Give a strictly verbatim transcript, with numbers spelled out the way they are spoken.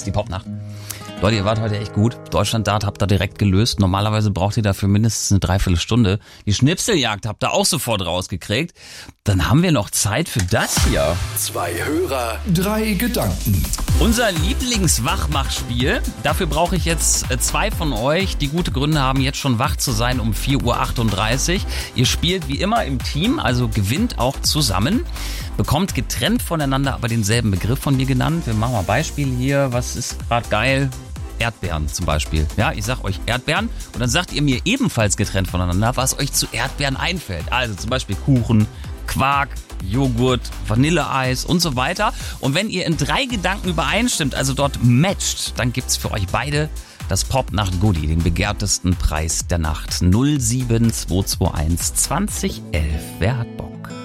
die Popnacht. Leute, ihr wart heute echt gut. Deutschland-Dart habt ihr direkt gelöst. Normalerweise braucht ihr dafür mindestens eine Dreiviertelstunde. Die Schnipseljagd habt ihr auch sofort rausgekriegt. Dann haben wir noch Zeit für das hier. Zwei Hörer, drei Gedanken. Unser Lieblingswachmachspiel. Dafür brauche ich jetzt zwei von euch, die gute Gründe haben, jetzt schon wach zu sein um vier Uhr achtunddreißig. Ihr spielt wie immer im Team, also gewinnt auch zusammen. Bekommt getrennt voneinander aber denselben Begriff von mir genannt. Wir machen mal ein Beispiel hier. Was ist gerade geil? Erdbeeren zum Beispiel. Ja, ich sag euch Erdbeeren und dann sagt ihr mir ebenfalls getrennt voneinander, was euch zu Erdbeeren einfällt. Also zum Beispiel Kuchen, Quark, Joghurt, Vanilleeis und so weiter. Und wenn ihr in drei Gedanken übereinstimmt, also dort matcht, dann gibt's für euch beide das Popnacht-Goodie, den begehrtesten Preis der Nacht. null sieben zwei zwei eins zwanzig elf. Wer hat Bock?